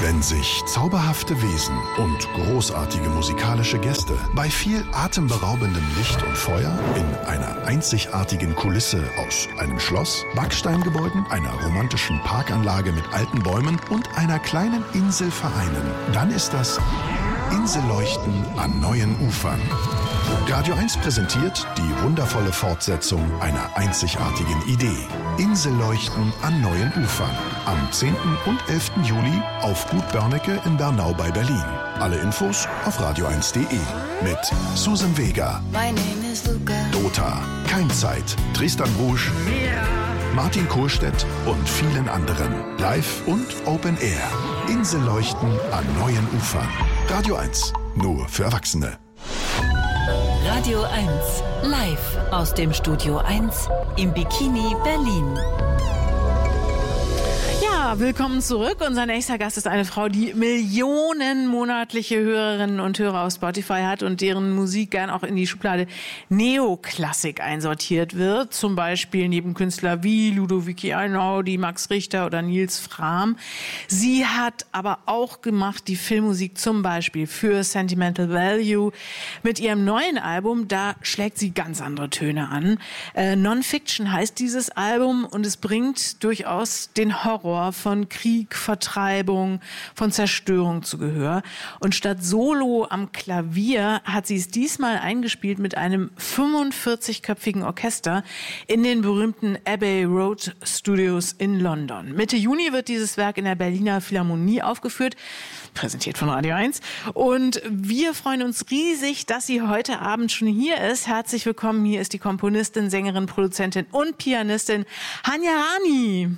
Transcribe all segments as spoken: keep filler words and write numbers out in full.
Wenn sich zauberhafte Wesen und großartige musikalische Gäste bei viel atemberaubendem Licht und Feuer in einer einzigartigen Kulisse aus einem Schloss, Backsteingebäuden, einer romantischen Parkanlage mit alten Bäumen und einer kleinen Insel vereinen, dann ist das Inselleuchten an neuen Ufern. Radio eins präsentiert die wundervolle Fortsetzung einer einzigartigen Idee. Inselleuchten an neuen Ufern. Am zehnten und elften Juli auf Gut Börnecke in Bernau bei Berlin. Alle Infos auf radio eins punkt de mit Susan Vega, My name is Luca. Dota, Keimzeit, Tristan Rouge, Martin Kohlstedt und vielen anderen. Live und Open Air. Inselleuchten an neuen Ufern. Radio eins, nur für Erwachsene. Radio eins, live aus dem Studio eins im Bikini Berlin. Ja, willkommen zurück. Unser nächster Gast ist eine Frau, die Millionen monatliche Hörerinnen und Hörer auf Spotify hat und deren Musik gern auch in die Schublade Neoklassik einsortiert wird. Zum Beispiel neben Künstlern wie Ludovici Einaudi, Max Richter oder Nils Frahm. Sie hat aber auch gemacht die Filmmusik zum Beispiel für Sentimental Value. Mit ihrem neuen Album, da schlägt sie ganz andere Töne an. Äh, Non-Fiction heißt dieses Album und es bringt durchaus den Horror von Krieg, Vertreibung, von Zerstörung zu Gehör. Und statt Solo am Klavier hat sie es diesmal eingespielt mit einem fünfundvierzigköpfigen Orchester in den berühmten Abbey Road Studios in London. Mitte Juni wird dieses Werk in der Berliner Philharmonie aufgeführt, präsentiert von Radio eins. Und wir freuen uns riesig, dass sie heute Abend schon hier ist. Herzlich willkommen. Hier ist die Komponistin, Sängerin, Produzentin und Pianistin Hanya Rani.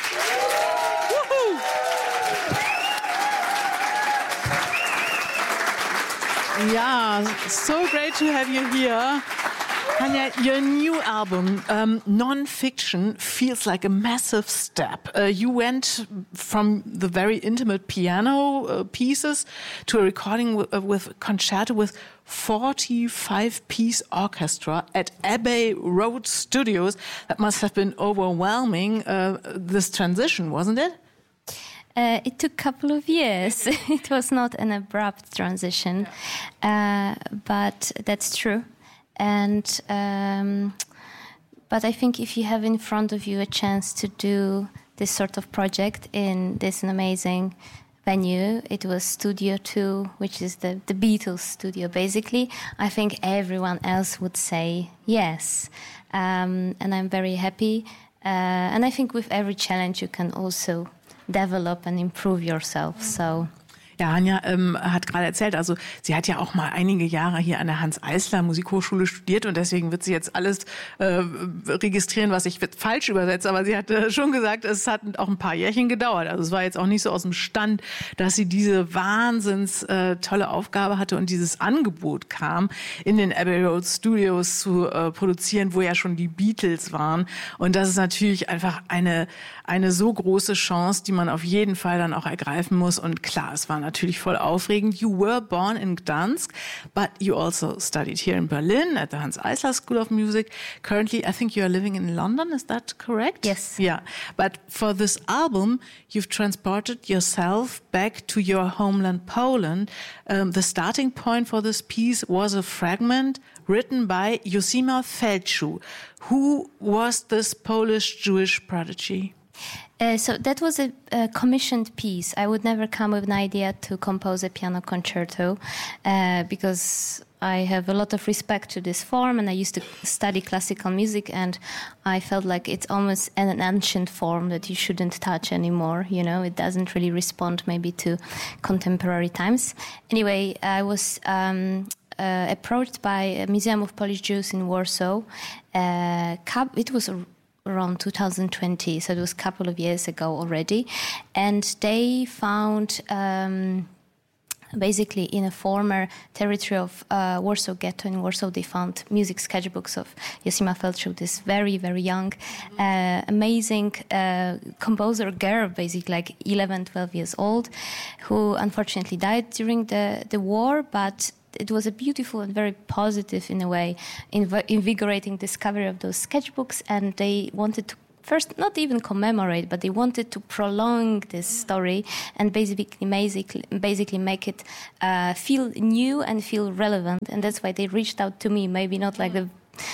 Yeah, so great to have you here. Hanya, your new album, um, Non-Fiction, feels like a massive step. Uh, you went from the very intimate piano uh, pieces to a recording w- uh, with concerto with forty-five piece orchestra at Abbey Road Studios. That must have been overwhelming, uh, this transition, wasn't it? Uh, it took a couple of years. It was not an abrupt transition, uh, but that's true. And um, but I think if you have in front of you a chance to do this sort of project in this an amazing venue, it was Studio Two, which is the, the Beatles studio, basically. I think everyone else would say yes, um, and I'm very happy. Uh, and I think with every challenge you can also develop and improve yourself. So. Ja, Hanya ähm, hat gerade erzählt, also sie hat ja auch mal einige Jahre hier an der Hans-Eisler Musikhochschule studiert und deswegen wird sie jetzt alles äh, registrieren, was ich falsch übersetze, aber sie hat äh, schon gesagt, es hat auch ein paar Jährchen gedauert. Also es war jetzt auch nicht so aus dem Stand, dass sie diese wahnsinns äh, tolle Aufgabe hatte und dieses Angebot kam, in den Abbey Road Studios zu äh, produzieren, wo ja schon die Beatles waren. Und das ist natürlich einfach eine, eine so große Chance, die man auf jeden Fall dann auch ergreifen muss. Und klar, es war natürlich voll aufregend. You were born in Gdansk, but you also studied here in Berlin at the Hans Eisler School of Music. Currently, I think you are living in London. Is that correct? Yes. Yeah. But for this album, you've transported yourself back to your homeland, Poland. Um, the starting point for this piece was a fragment written by Josima Feldschuh. Who was this Polish Jewish prodigy? Uh, so that was a, a commissioned piece. I would never come with an idea to compose a piano concerto uh, because I have a lot of respect to this form and I used to study classical music and I felt like it's almost an ancient form that you shouldn't touch anymore. You know, it doesn't really respond maybe to contemporary times. Anyway, I was um, uh, approached by a Museum of Polish Jews in Warsaw. Uh, it was a around two thousand twenty, so it was a couple of years ago already, and they found um, basically in a former territory of uh, Warsaw Ghetto in Warsaw, they found music sketchbooks of Josima Feldschuh, this very, very young, uh, amazing uh, composer girl, basically like eleven, twelve years old, who unfortunately died during the, the war, but it was a beautiful and very positive, in a way, inv- invigorating discovery of those sketchbooks, and they wanted to first not even commemorate, but they wanted to prolong this story and basically basically, basically make it uh, feel new and feel relevant. And that's why they reached out to me, maybe not like the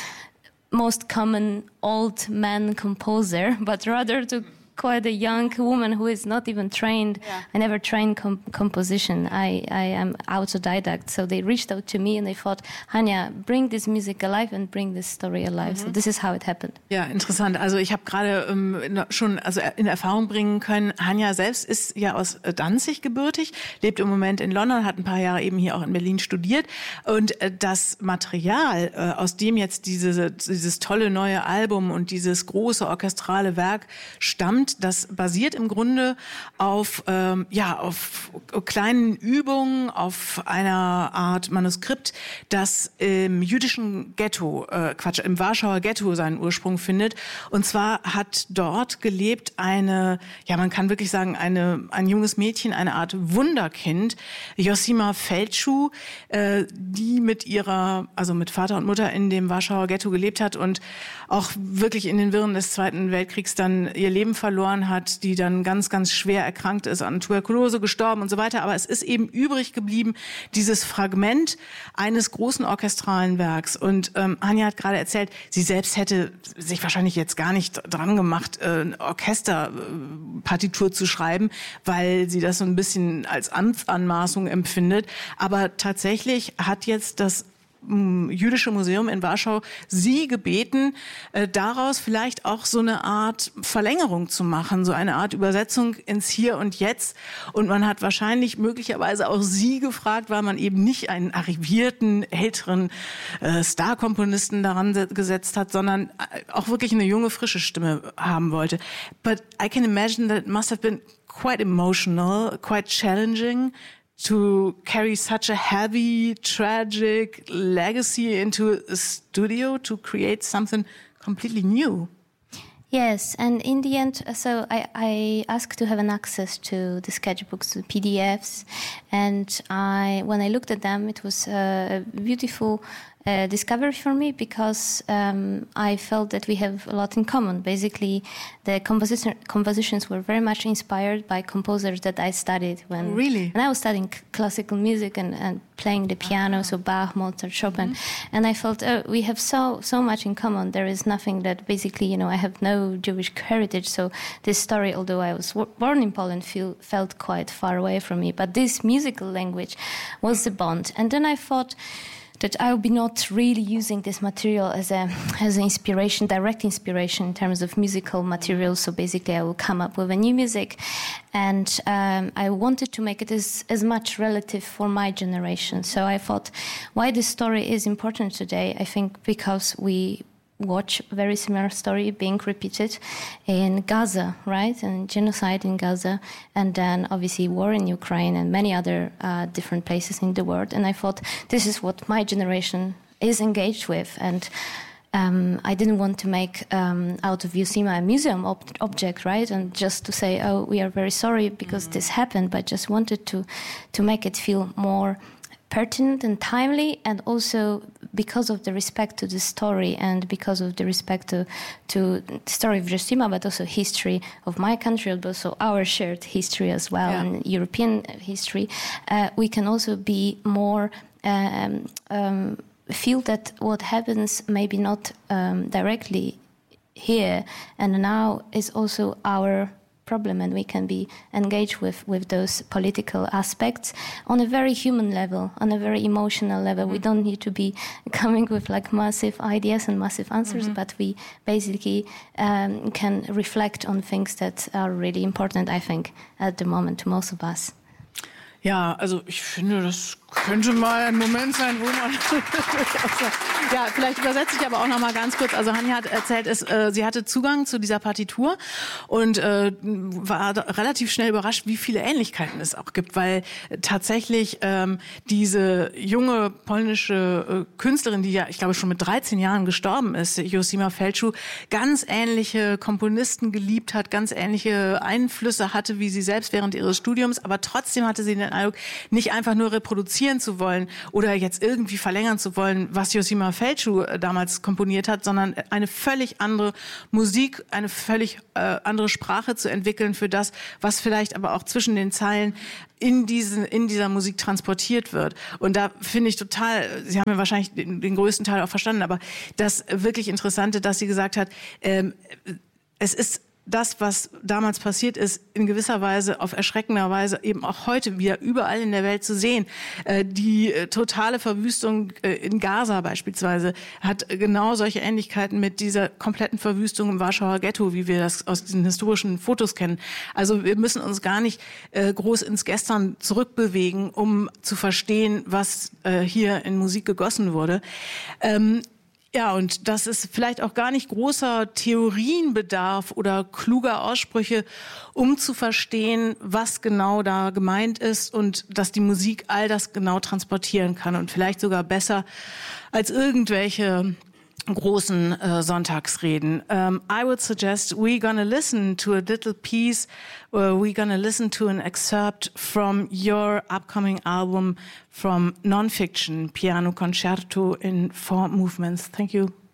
most common old man composer, but rather to quite a young woman who is not even trained. Yeah. I never trained com- composition. I, I am autodidact. So they reached out to me and they thought, Hanya, bring this music alive and bring this story alive. Mhm. So this is how it happened. Ja, interessant. Also ich habe gerade ähm, schon also in Erfahrung bringen können, Hanya selbst ist ja aus Danzig gebürtig, lebt im Moment in London, hat ein paar Jahre eben hier auch in Berlin studiert. Und äh, das Material, äh, aus dem jetzt diese, dieses tolle neue Album und dieses große orchestrale Werk stammt, das basiert im Grunde auf, ähm, ja, auf kleinen Übungen, auf einer Art Manuskript, das im jüdischen Ghetto, äh, Quatsch, im Warschauer Ghetto seinen Ursprung findet. Und zwar hat dort gelebt eine, ja, man kann wirklich sagen, eine, ein junges Mädchen, eine Art Wunderkind, Josima Feldschuh, äh, die mit ihrer, also mit Vater und Mutter in dem Warschauer Ghetto gelebt hat und auch wirklich in den Wirren des Zweiten Weltkriegs dann ihr Leben verloren hat, die dann ganz, ganz schwer erkrankt ist, an Tuberkulose gestorben und so weiter. Aber es ist eben übrig geblieben, dieses Fragment eines großen orchestralen Werks. Und ähm, Hanya hat gerade erzählt, sie selbst hätte sich wahrscheinlich jetzt gar nicht dran gemacht, äh, eine Orchesterpartitur zu schreiben, weil sie das so ein bisschen als Amtsanmaßung empfindet. Aber tatsächlich hat jetzt das Jüdische Museum in Warschau sie gebeten, äh, daraus vielleicht auch so eine Art Verlängerung zu machen, so eine Art Übersetzung ins Hier und Jetzt. Und man hat wahrscheinlich möglicherweise auch sie gefragt, weil man eben nicht einen arrivierten, älteren äh, Star-Komponisten daran gesetzt hat, sondern auch wirklich eine junge, frische Stimme haben wollte. But I can imagine that it must have been quite emotional, quite challenging to carry such a heavy, tragic legacy into a studio to create something completely new. Yes, and in the end, so I, I asked to have an access to the sketchbooks, the P D Fs, and I when I looked at them, it was a beautiful uh, discovery for me because um, I felt that we have a lot in common. Basically, the composition, compositions were very much inspired by composers that I studied when really? And I was studying classical music and, and playing the piano, ah. so Bach, Mozart, Chopin, mm-hmm. and I felt oh, we have so so much in common. There is nothing that basically, you know, I have no Jewish heritage, so this story, although I was w- born in Poland, feel, felt quite far away from me. But this musical language was the bond, and then I thought that I would be not really using this material as a as an inspiration, direct inspiration in terms of musical material. So basically I will come up with a new music, and um, I wanted to make it as, as much relative for my generation. So I thought why this story is important today, I think because we watch a very similar story being repeated in Gaza, right? And genocide in Gaza, and then obviously war in Ukraine and many other uh, different places in the world. And I thought this is what my generation is engaged with. And um, I didn't want to make um, out of Josima a museum ob- object, right? And just to say, oh, we are very sorry because mm-hmm. this happened, but just wanted to to make it feel more pertinent and timely, and also because of the respect to the story and because of the respect to, to the story of Josima, but also history of my country, but also our shared history as well, yeah. and European history, uh, we can also be more um, um, feel that what happens maybe not um, directly here and now is also our problem, and we can be engaged with, with those political aspects on a very human level, on a very emotional level. Mm-hmm. We don't need to be coming with like massive ideas and massive answers, mm-hmm. but we basically um, can reflect on things that are really important, I think, at the moment to most of us. Ja, also ich finde, das könnte mal ein Moment sein, wo man ja, vielleicht übersetze ich aber auch noch mal ganz kurz. Also Hanya hat erzählt, es, äh, sie hatte Zugang zu dieser Partitur und äh, war relativ schnell überrascht, wie viele Ähnlichkeiten es auch gibt, weil tatsächlich ähm, diese junge polnische äh, Künstlerin, die ja, ich glaube, schon mit dreizehn Jahren gestorben ist, Josima Feldschuh, ganz ähnliche Komponisten geliebt hat, ganz ähnliche Einflüsse hatte wie sie selbst während ihres Studiums, aber trotzdem hatte sie den Eindruck, nicht einfach nur reproduziert imitieren zu wollen oder jetzt irgendwie verlängern zu wollen, was Josima Feldschuh damals komponiert hat, sondern eine völlig andere Musik, eine völlig äh, andere Sprache zu entwickeln für das, was vielleicht aber auch zwischen den Zeilen in diesen, in dieser Musik transportiert wird. Und da finde ich total, Sie haben ja wahrscheinlich den, den größten Teil auch verstanden, aber das wirklich Interessante, dass sie gesagt hat, ähm, es ist das, was damals passiert ist, in gewisser Weise, auf erschreckender Weise eben auch heute wieder überall in der Welt zu sehen. Äh, die äh, totale Verwüstung äh, in Gaza beispielsweise hat genau solche Ähnlichkeiten mit dieser kompletten Verwüstung im Warschauer Ghetto, wie wir das aus diesen historischen Fotos kennen. Also wir müssen uns gar nicht äh, groß ins Gestern zurückbewegen, um zu verstehen, was äh, hier in Musik gegossen wurde. Ähm, Ja, und dass es vielleicht auch gar nicht großer Theorienbedarf oder kluger Aussprüche, um zu verstehen, was genau da gemeint ist und dass die Musik all das genau transportieren kann und vielleicht sogar besser als irgendwelche großen äh, Sonntagsreden. Um, I would suggest we're gonna listen to a little piece, uh, we're gonna listen to an excerpt from your upcoming album from Nonfiction, Piano Concerto in Four Movements. Thank you.